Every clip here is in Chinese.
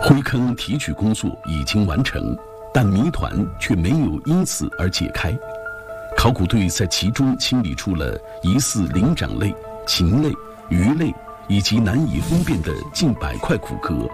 灰坑提取工作已经完成，但谜团却没有因此而解开。考古队在其中清理出了疑似灵长类、禽类、鱼类以及难以分辨的近100块骨骼。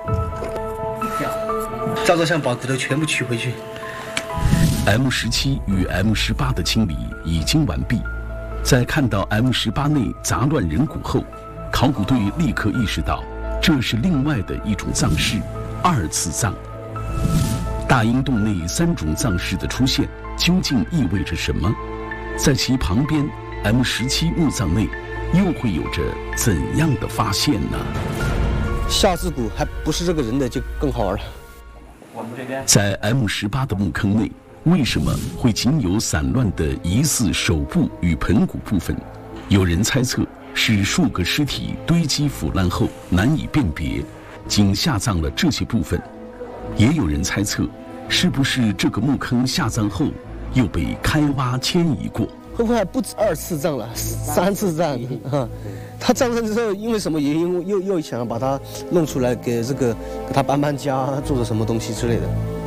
照着想把骨头全部取回去。 M17与 M18的清理已经完毕，在看到 M18内杂乱人骨后，考古队立刻意识到，这是另外的一种葬式——二次葬。大阴洞内3种葬式的出现，究竟意味着什么？在其旁边 M17墓葬内，又会有着怎样的发现呢？ 下肢骨还不是这个人的，就更好玩了。 在 M18的墓坑内，为什么会仅有散乱的疑似手部与盆骨部分？有人猜测是数个尸体堆积腐烂后难以辨别，仅下葬了这些部分。也有人猜测，是不是这个墓坑下葬后又被开挖迁移过？ 会不会还不止2次葬了，3次葬啊？他葬上之后，因为什么原因又想要把它弄出来，给他搬家，做着什么东西之类的。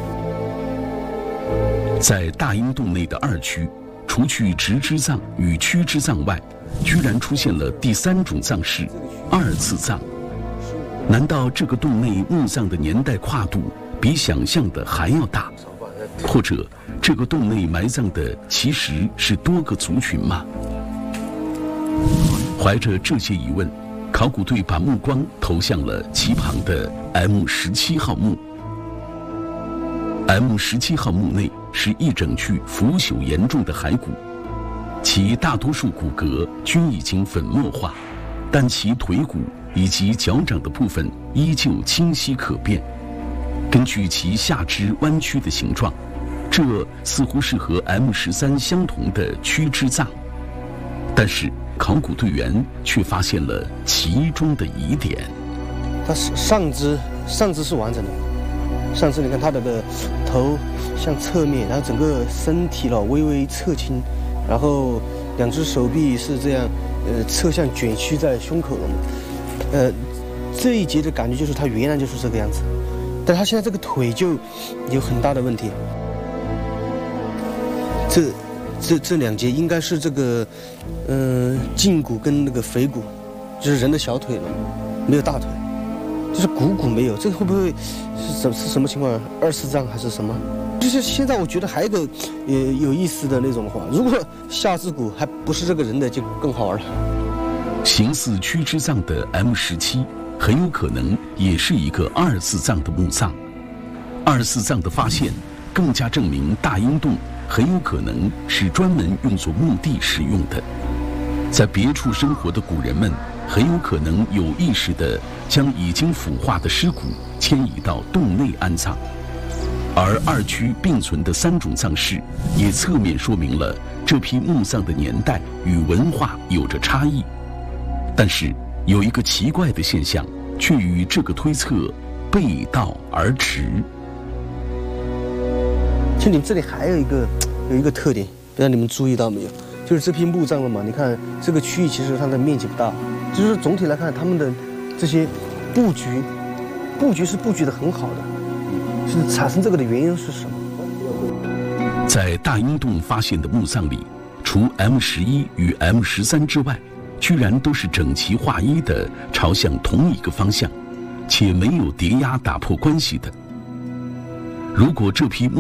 在大阴洞内的2区，除去直肢葬与曲肢葬外，居然出现了第3种葬式——二次葬。难道这个洞内墓葬的年代跨度比想象的还要大？或者这个洞内埋葬的其实是多个族群吗？怀着这些疑问，考古队把目光投向了其旁的 M17号墓。M17号墓内是一整具腐朽严重的骸骨，其大多数骨骼均已经粉末化，但其腿骨以及脚掌的部分依旧清晰可辨。根据其下肢弯曲的形状，这似乎是和 M13相同的曲肢葬。但是考古队员却发现了其中的疑点。 它上肢是完整的，上肢你看它的头向侧面，然后整个身体微微侧倾，然后2只手臂是这样侧向卷曲在胸口了。这一节的感觉就是它原来就是这个样子，但它现在这个腿就有很大的问题。这2节应该是这个胫骨跟那个腓骨，就是人的小腿了，没有大腿，就是股没有。这个会不会是什么情况？2次葬还是什么？就是现在我觉得还有一个有意思的那种话，如果下肢骨还不是这个人的，就更好玩了。 形似曲肢葬的 M17很有可能也是一个2次葬的墓葬。2次葬的发现更加证明大阴洞很有可能是专门用作墓地使用的。在别处生活的古人们很有可能有意识地将已经腐化的尸骨迁移到洞内安葬。而2区并存的3种葬式也侧面说明了这批墓葬的年代与文化有着差异。但是有一个奇怪的现象却与这个推测背道而驰。 其实你们这里还有一个特点，不知道你们注意到没有，就是这批墓葬了嘛，你看这个区域其实它的面积不大，就是总体来看他们的这些布局是布局的很好的。是产生这个的原因是什么？ 在大阴洞发现的墓葬里，除 M11与 M13之外，居然都是整齐划一的朝向同一个方向，且没有叠压打破关系的。如果这批墓